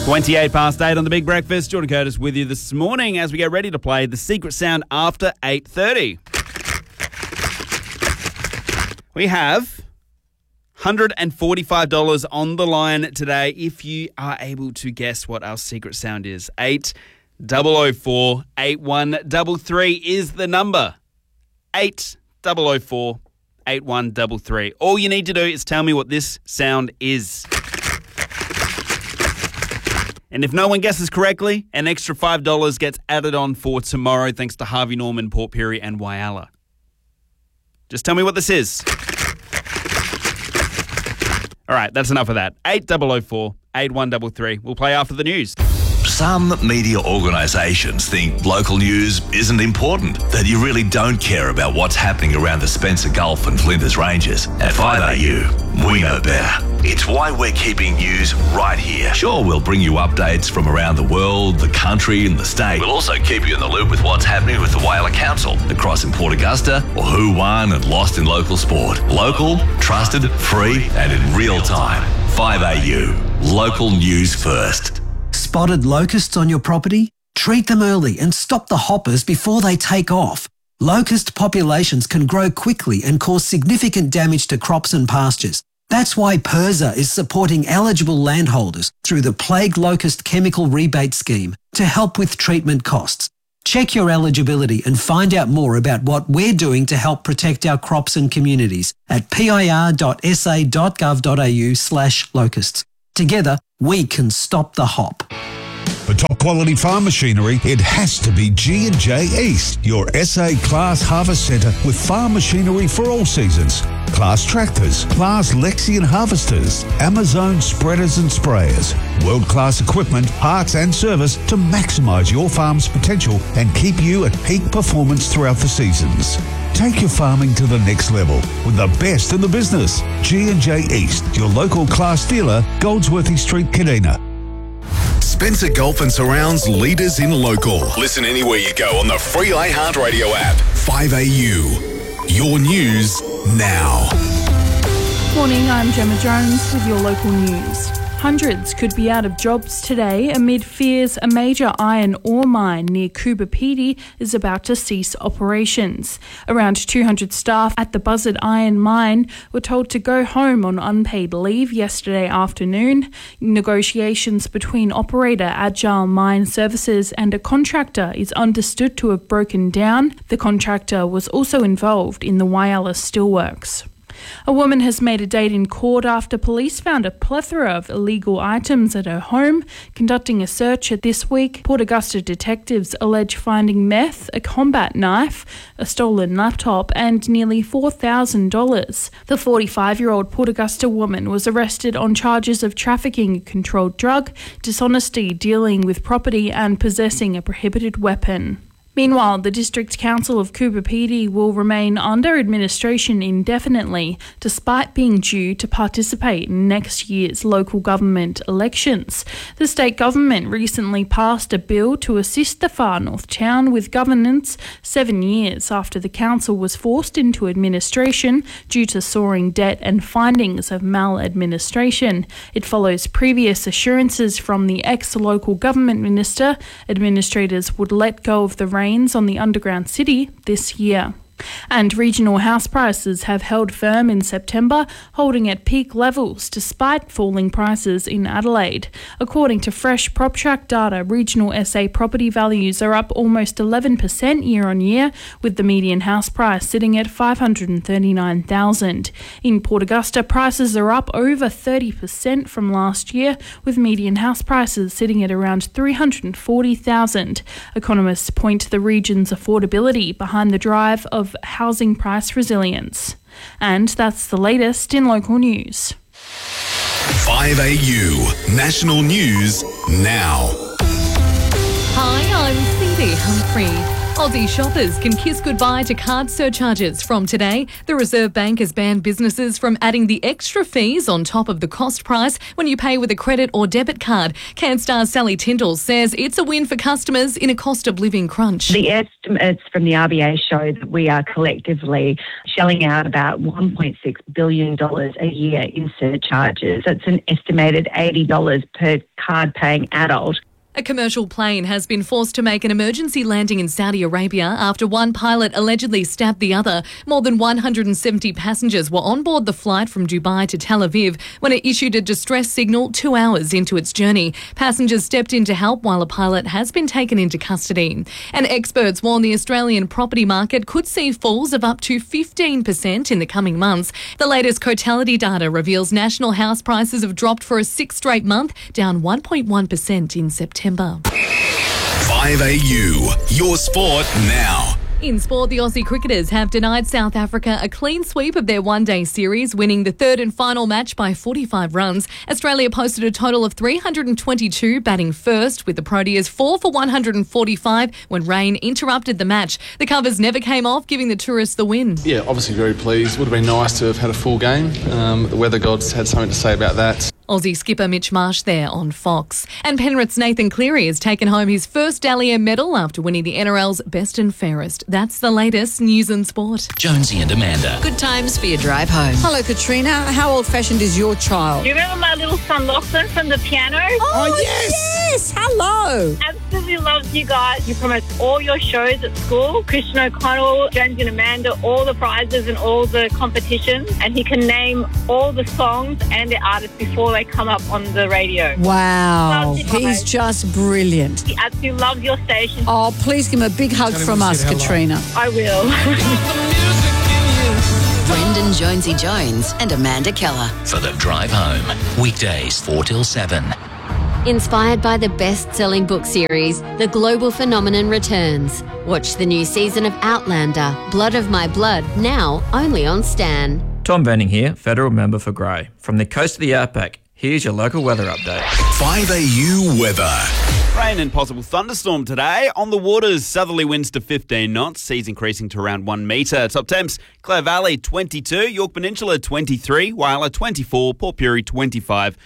28 past 8 on The Big Breakfast. Jordan Curtis with you this morning as we get ready to play The Secret Sound after 8:30. We have $145 on the line today if you are able to guess what our secret sound is. 8004 8133 is the number. 8004 8133. All you need to do is tell me what this sound is. And if no one guesses correctly, an extra $5 gets added on for tomorrow thanks to Harvey Norman, Port Pirie and Whyalla. Just tell me what this is. All right, that's enough of that. 8004 8133. We'll play after the news. Some media organisations think local news isn't important, that you really don't care about what's happening around the Spencer Gulf and Flinders Ranges. At 5AU, we know better. It's why we're keeping news right here. Sure, we'll bring you updates from around the world, the country and the state. We'll also keep you in the loop with what's happening with the Whyalla Council, the Cross in Port Augusta, or who won and lost in local sport. Local, trusted, free and in real time. 5AU, local news first. Spotted locusts on your property? Treat them early and stop the hoppers before they take off. Locust populations can grow quickly and cause significant damage to crops and pastures. That's why PIRSA is supporting eligible landholders through the Plague Locust Chemical Rebate Scheme to help with treatment costs. Check your eligibility and find out more about what we're doing to help protect our crops and communities at pir.sa.gov.au/locusts. Together, we can stop the hop. For top quality farm machinery, it has to be G&J East, your SA Class Harvest Centre with farm machinery for all seasons. Class tractors, Class Lexion harvesters, Amazon spreaders and sprayers. World-class equipment, parts and service to maximise your farm's potential and keep you at peak performance throughout the seasons. Take your farming to the next level with the best in the business. G&J East, your local Class dealer, Goldsworthy Street, Kadina. Spencer Gulf and Surrounds leaders in local. Listen anywhere you go on the free iHeartRadio app. 5AU. Your news now. Morning, I'm Gemma Jones with your local news. Hundreds could be out of jobs today amid fears a major iron ore mine near Coober Pedy is about to cease operations. Around 200 staff at the Buzzard Iron Mine were told to go home on unpaid leave yesterday afternoon. Negotiations between operator Agile Mine Services and a contractor is understood to have broken down. The contractor was also involved in the Whyalla Steelworks. A woman has made a date in court after police found a plethora of illegal items at her home. Conducting a search this week, Port Augusta detectives allege finding meth, a combat knife, a stolen laptop and nearly $4,000. The 45-year-old Port Augusta woman was arrested on charges of trafficking a controlled drug, dishonesty dealing with property and possessing a prohibited weapon. Meanwhile, the District Council of Coober Pedy will remain under administration indefinitely, despite being due to participate in next year's local government elections. The state government recently passed a bill to assist the Far North town with governance 7 years after the council was forced into administration due to soaring debt and findings of maladministration. It follows previous assurances from the ex-local government minister administrators would let go of the reins on the underground city this year. And regional house prices have held firm in September, holding at peak levels despite falling prices in Adelaide. According to fresh PropTrack data, regional SA property values are up almost 11% year on year, with the median house price sitting at $539,000. In Port Augusta, prices are up over 30% from last year, with median house prices sitting at around $340,000. Economists point to the region's affordability behind the drive of housing price resilience. And that's the latest in local news. 5AU, national news now. Hi, I'm Cindy Humphrey. Aussie shoppers can kiss goodbye to card surcharges from today. The Reserve Bank has banned businesses from adding the extra fees on top of the cost price when you pay with a credit or debit card. CanStar's Sally Tyndall says it's a win for customers in a cost of living crunch. The estimates from the RBA show that we are collectively shelling out about $1.6 billion a year in surcharges. That's an estimated $80 per card-paying adult. A commercial plane has been forced to make an emergency landing in Saudi Arabia after one pilot allegedly stabbed the other. More than 170 passengers were on board the flight from Dubai to Tel Aviv when it issued a distress signal 2 hours into its journey. Passengers stepped in to help while a pilot has been taken into custody. And experts warn the Australian property market could see falls of up to 15% in the coming months. The latest Cotality data reveals national house prices have dropped for a sixth straight month, down 1.1% in September. 5AU, your sport now. In sport, the Aussie cricketers have denied South Africa a clean sweep of their one-day series, winning the third and final match by 45 runs. Australia posted a total of 322, batting first, with the Proteas 4 for 145 when rain interrupted the match. The covers never came off, giving the tourists the win. Yeah, obviously very pleased. Would have been nice to have had a full game. The weather gods had something to say about that. Aussie skipper Mitch Marsh there on Fox. And Penrith's Nathan Cleary has taken home his first Dally M medal after winning the NRL's Best and Fairest. That's the latest news and sport. Jonesy and Amanda. Good times for your drive home. Hello, Katrina. How old-fashioned is your child? Do you remember my little son Lachlan from the piano? Oh, yes! Hello! Absolutely loves you guys. He promotes all your shows at school. Christian O'Connell, Jonesy and Amanda, all the prizes and all the competitions. And he can name all the songs and the artists before they come up on the radio. Wow. He's just brilliant. He absolutely loves your station. Oh, please give him a big hug from us, Katrina. I will. Brendan Jonesy Jones and Amanda Keller. For the drive home. Weekdays 4 till 7. Inspired by the best-selling book series, The Global Phenomenon returns. Watch the new season of Outlander, Blood of My Blood, now only on Stan. Tom Benning here, Federal Member for Grey. From the coast of the Outback, here's your local weather update. 5AU weather. Rain and possible thunderstorm today. On the waters, southerly winds to 15 knots, seas increasing to around 1 metre. Top temps, Clare Valley 22, York Peninsula 23, Whyalla 24, Port Pirie 25,